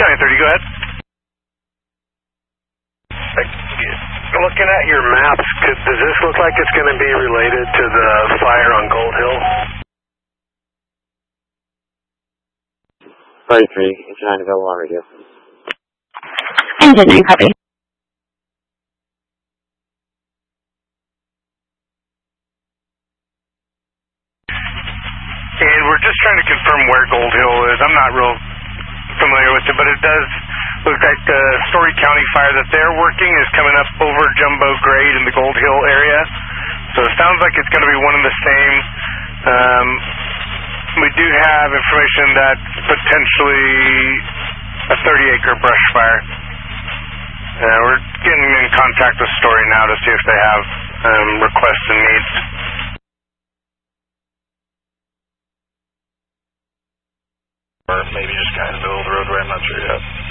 County 30, go ahead. Looking at your maps, does this look like it's going to be related to the fire on Gold Hill? 33, engine 9 available on radio. Engine 9, copy. And we're just trying to confirm where Gold Hill is. I'm not real familiar with it, but it does look like the Story County fire that they're working is coming up over Jumbo Grade in the Gold Hill area. So it sounds like it's going to be one and the same. We do have information that potentially a 30-acre brush fire. We're getting in contact with Story now to see if they have requests and needs. Or maybe just kind of middle of the roadway, I'm not sure yet.